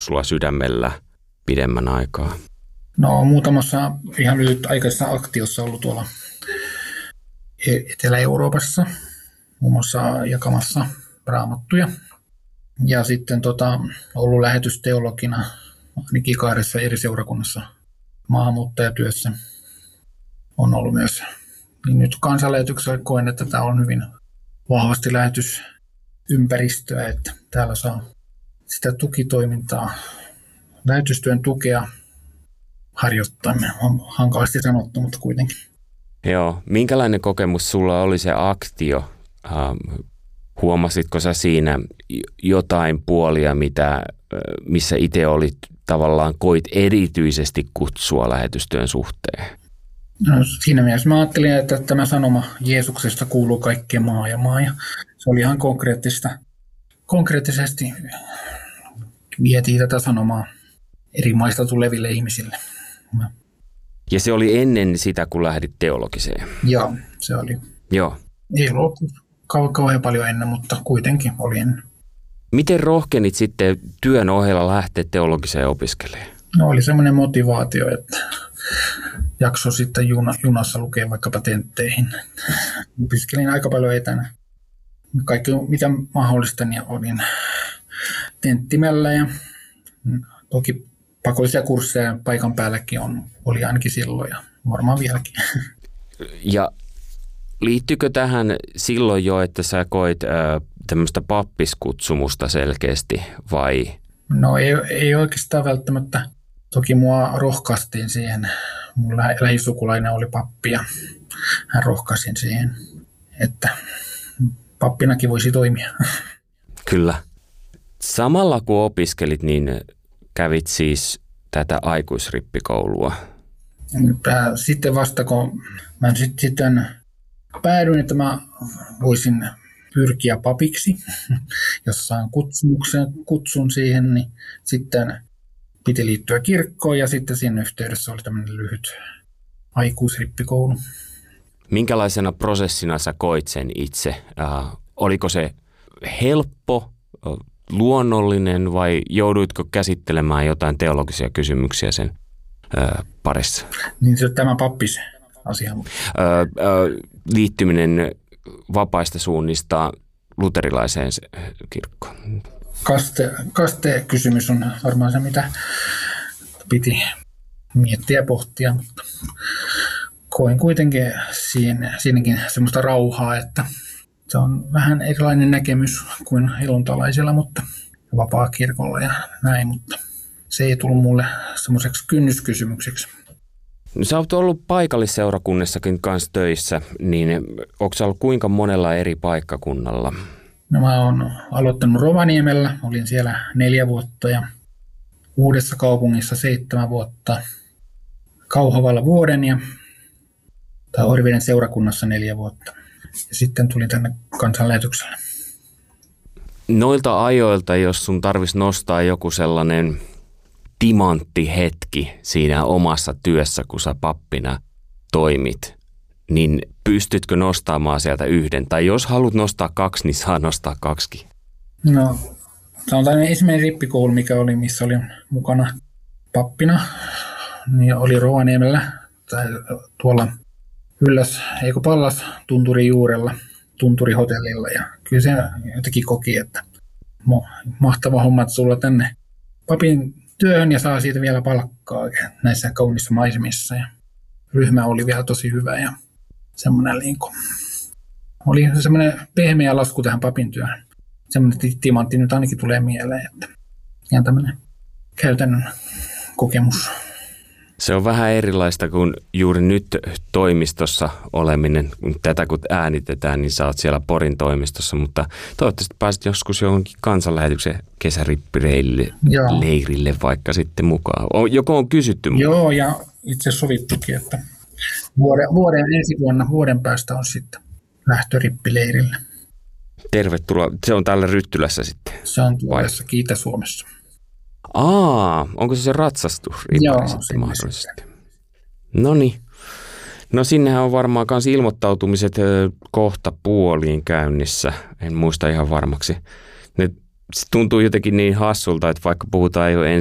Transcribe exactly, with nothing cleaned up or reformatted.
sulla sydämellä pidemmän aikaa? No muutamassa ihan lyhytaikaisessa aktiossa ollut tuolla Etelä-Euroopassa, muun muassa jakamassa raamattuja. Ja sitten tota, ollut lähetysteologina ainakin kahdessa eri seurakunnassa maahanmuuttajatyössä on ollut myös. Niin nyt kansanlähetyksellä koen, että tämä on hyvin vahvasti lähetysympäristöä, että täällä saa sitä tukitoimintaa, lähetystyön tukea harjoittaa. On hankalasti sanottu, mutta kuitenkin. Joo. Minkälainen kokemus sulla oli se aktio? Ähm, huomasitko sä siinä jotain puolia, mitä, missä itse olit tavallaan koit erityisesti kutsua lähetystyön suhteen? No, siinä mielessä mä ajattelin, että tämä sanoma Jeesuksesta kuuluu kaikkeen maailmaan. Ja se oli ihan konkreettista. Konkreettisesti vietiin tätä sanomaa eri maista tuleville ihmisille. Ja se oli ennen sitä, kun lähdit teologiseen? Joo, se oli. Joo. Ei ollut kau- kauhean paljon ennen, mutta kuitenkin oli ennen. Miten rohkenit sitten työn ohella lähteä teologiseen opiskelemaan? No oli semmoinen motivaatio, että jakso sitten juna, junassa lukea vaikkapa tentteihin. Opiskelin aika paljon etänä. Kaikki mitä mahdollista, niin olin tenttimällä ja toki pakollisia kursseja paikan päälläkin on, oli ainakin silloin ja varmaan vieläkin. Ja liittyykö tähän silloin jo, että sä koit äh, tämmöistä pappiskutsumusta selkeästi vai? No ei, ei oikeastaan välttämättä. Toki mua rohkaistiin siihen. Mun lä- lähisukulainen oli pappi ja hän rohkaisin siihen, että pappinakin voisi toimia. Kyllä. Samalla kun opiskelit, niin kävit siis tätä aikuisrippikoulua. Sitten vasta kun mä sitten päädyin, että mä voisin pyrkiä papiksi, jos saan kutsumuksen, kutsun siihen, niin sitten piti liittyä kirkkoon ja sitten siinä yhteydessä oli tämmöinen lyhyt aikuisrippikoulu. Minkälaisena prosessina sä koit sen itse? Äh, oliko se helppo, luonnollinen vai jouduitko käsittelemään jotain teologisia kysymyksiä sen äh, parissa? Niin se tämä pappis asia. Äh, äh, liittyminen vapaista suunnista luterilaiseen kirkkoon. Kaste, kaste-kysymys on varmaan se, mitä piti miettiä ja pohtia, mutta koin kuitenkin siinä, siinäkin semmoista rauhaa, että se on vähän erilainen näkemys kuin helluntalaisilla, mutta vapaa-kirkolla ja näin, mutta se ei tullut mulle semmoiseksi kynnyskysymykseksi. No, sä oot ollut paikallisseurakunnissakin kanssa töissä, niin onko sä ollut kuinka monella eri paikkakunnalla? No mä oon aloittanut Rovaniemellä, olin siellä neljä vuotta ja Uudessa kaupungissa seitsemän vuotta, Kauhavalla vuoden ja tai Oriveden seurakunnassa neljä vuotta. Ja sitten tulin tänne kansanlähetykselle. Noilta ajoilta, jos sun tarvitsisi nostaa joku sellainen timanttihetki siinä omassa työssä, kun sä pappina toimit, niin pystytkö nostamaan sieltä yhden? Tai jos haluat nostaa kaksi, niin saa nostaa kaksikin. No, sanotaan ensimmäinen rippikoulu, mikä oli, missä olin mukana pappina, niin oli Rovaniemellä tai tuolla Ylläs, eikö Pallas Tunturin juurella, Tunturihotellilla. Ja kyllä se jotenkin koki, että mahtava homma, että sulla tänne papin työhön ja saa siitä vielä palkkaa näissä kaunissa maisemissa. Ja ryhmä oli vielä tosi hyvä ja semmoinen liinko. Oli semmoinen pehmeä lasku tähän papin työhön. Semmoinen timantti nyt ainakin tulee mieleen, että ihan tämmöinen käytännön kokemus. Se on vähän erilaista kuin juuri nyt toimistossa oleminen. Tätä kun äänitetään, niin sä oot siellä Porin toimistossa, mutta toivottavasti pääset joskus johonkin kansanlähetyksen kesärippireille leirille vaikka sitten mukaan. Joko on kysytty mukaan? Joo, ja itse sovittukin, että vuoden, vuoden ensi vuonna, vuoden päästä on sitten lähtörippileirille. Tervetuloa. Se on täällä Ryttylässä sitten? Se on tuossa Kiitä-Suomessa. Aa, onko se se ratsastus? Joo, sitten mahdollisesti. Noniin. No sinnehän on varmaan myös ilmoittautumiset kohta puoliin käynnissä. En muista ihan varmaksi. Ne se tuntuu jotenkin niin hassulta, että vaikka puhutaan jo